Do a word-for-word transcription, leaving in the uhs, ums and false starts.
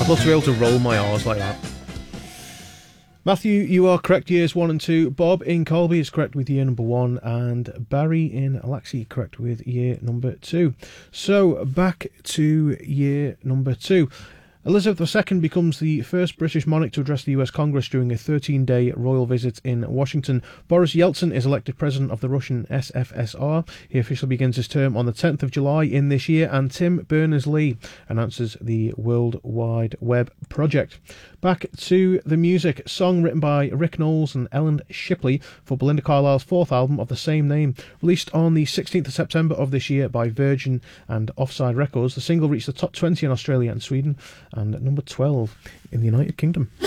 love to be able to roll my R's like that. Matthew, you are correct, years one and two. Bob in Colby is correct with year number one, and Barry in Laxey correct with year number two. So, back to year number two. Elizabeth the Second becomes the first British monarch to address the U S Congress during a thirteen-day royal visit in Washington. Boris Yeltsin is elected president of the Russian S F S R. He officially begins his term on the tenth of July in this year, and Tim Berners-Lee announces the World Wide Web project. Back to the music. Song written by Rick Knowles and Ellen Shipley for Belinda Carlisle's fourth album of the same name. Released on the sixteenth of September of this year by Virgin and Offside Records, the single reached the top twenty in Australia and Sweden, and at number twelve in the United Kingdom.